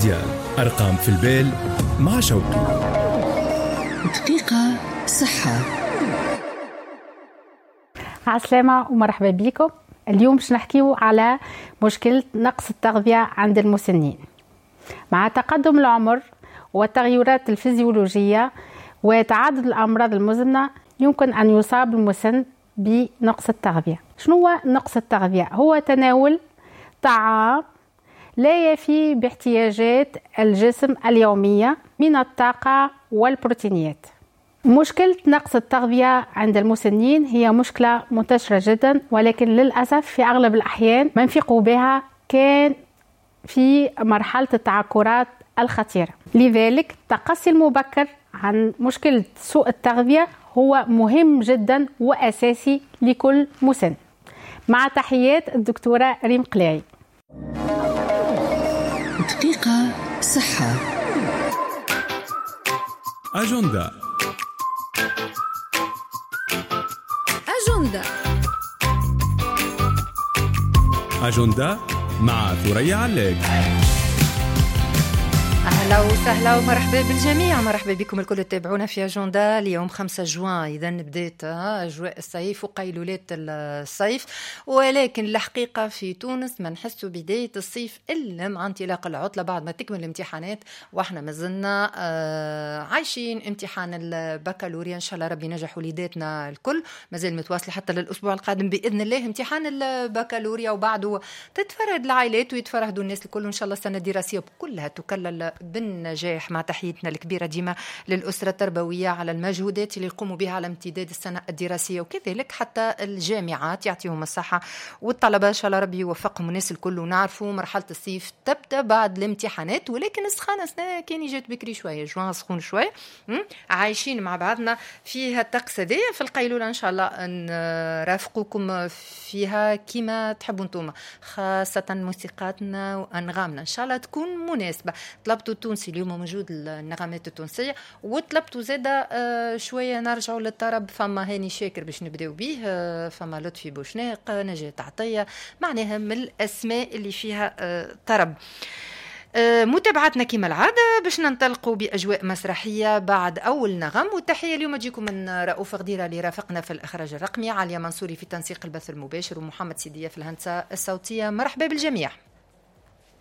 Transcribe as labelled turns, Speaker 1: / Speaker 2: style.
Speaker 1: مونديال. أرقام في البال مع شوقي.
Speaker 2: دقيقة صحة.
Speaker 3: عسلامة ومرحبا بكم. اليوم باش نحكيو على مشكلة نقص التغذية عند المسنين. مع تقدم العمر والتغيرات الفيزيولوجية وتعدد الأمراض المزمنة يمكن أن يصاب المسن بنقص التغذية. شنو هو نقص التغذية؟ هو تناول طعام لا يفي باحتياجات الجسم اليومية من الطاقة والبروتينات. مشكلة نقص التغذية عند المسنين هي مشكلة منتشرة جدا، ولكن للأسف في أغلب الأحيان ما نفيقوا بها كان في مرحلة التعكرات الخطيرة. لذلك التقصي المبكر عن مشكلة سوء التغذية هو مهم جدا وأساسي لكل مسن. مع تحيات الدكتورة ريم قلاعي.
Speaker 2: دقيقة صحة.
Speaker 1: أجندة. أجندة مع ثريا علاق.
Speaker 4: أهلا وسهلا ومرحبا بالجميع. مرحبا بكم الكل تتابعونا في أجندة اليوم 5 جوان. إذا بدأت أجواء الصيف وقيلولات الصيف، ولكن الحقيقة في تونس ما نحس بداية الصيف إلا مع انطلاق العطلة بعد ما تكمل الامتحانات، وإحنا مازلنا عايشين امتحان البكالوريا. إن شاء الله ربي نجح وليداتنا الكل. مازال متواصل حتى للأسبوع القادم بإذن الله امتحان البكالوريا، وبعده تتفرد العائلات ويتفرهدوا الناس الكل. وإن شاء الله السنة الدراسية كلها تكلل بالنجاح، مع تحياتنا الكبيرة ديما للأسرة التربوية على المجهودات اللي يقوموا بها على امتداد السنة الدراسية، وكذلك حتى الجامعات يعطيهم الصحة والطلبة. إن شاء الله ربي يوفقهم الناس الكل. ونعرفوا مرحلة الصيف تبدأ بعد الامتحانات، ولكن السخانة كان يجات بكري شوية، جوان سخون شوية. عايشين مع بعضنا فيها الطقس هذيا في القيلولة. إن شاء الله نرافقكم فيها كما تحبوا انتم، خاصة موسيقاتنا وأنغامنا إن شاء الله تكون مناسبة. طلبتوا التونسي اليوم موجود النغمات التونسية، وطلبتوا زادة شوية نرجعوا للطرب. فما هاني شاكر باش نبداو به، فما لطفي بوشناق، نجاة عطية، معناها من الأسماء اللي فيها طرب. متابعتنا كما العادة باش ننطلقوا بأجواء مسرحية بعد أول نغم. والتحية اليوم تجيكم من رؤوف غديرة اللي رافقنا في الإخراج الرقمي، عليا منصوري في تنسيق البث المباشر، ومحمد سيدية في الهندسة الصوتية. مرحبا بالجميع.